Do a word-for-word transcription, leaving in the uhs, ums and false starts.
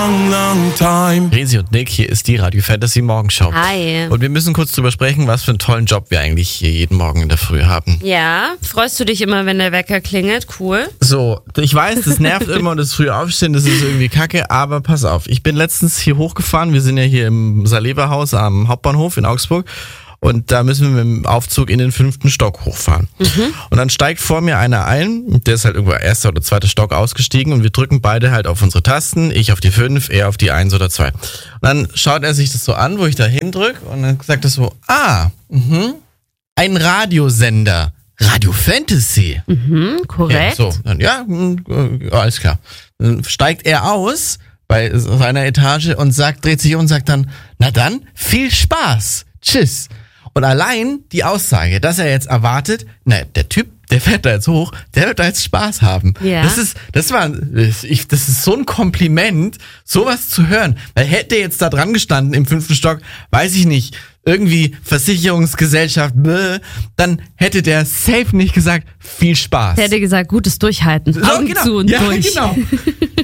long, long time. Resi und Nick, hier ist die Radio Fantasy Morgenshow. Hi. Und wir müssen kurz drüber sprechen, was für einen tollen Job wir eigentlich hier jeden Morgen in der Früh haben. Ja, freust du dich immer, wenn der Wecker klingelt? Cool. So, ich weiß, das nervt immer und das frühe Aufstehen, das ist irgendwie kacke, aber pass auf. Ich bin letztens hier hochgefahren, wir sind ja hier im Saleberhaus am Hauptbahnhof in Augsburg. Und da müssen wir mit dem Aufzug in den fünften Stock hochfahren. Mhm. Und dann steigt vor mir einer ein, der ist halt irgendwo erster oder zweiter Stock ausgestiegen und wir drücken beide halt auf unsere Tasten, ich auf die fünf, er auf die eins oder zwei. Und dann schaut er sich das so an, wo ich da hindrück und dann sagt er so, ah, mh, ein Radiosender, Radio Fantasy. Mhm, korrekt. Ja, so, dann, ja, mh, alles klar. Dann steigt er aus bei seiner Etage und sagt, dreht sich um und sagt dann, na dann, viel Spaß, tschüss. Und allein die Aussage, dass er jetzt erwartet, na, der Typ, der fährt da jetzt hoch, der wird da jetzt Spaß haben. Ja. Das ist, das war, ich, das ist so ein Kompliment, sowas zu hören. Weil hätte er jetzt da dran gestanden im fünften Stock, weiß ich nicht, irgendwie Versicherungsgesellschaft, bläh, dann hätte der safe nicht gesagt, viel Spaß. Der hätte gesagt, gutes Durchhalten. So, Augen genau. zu und ja, durch. Genau.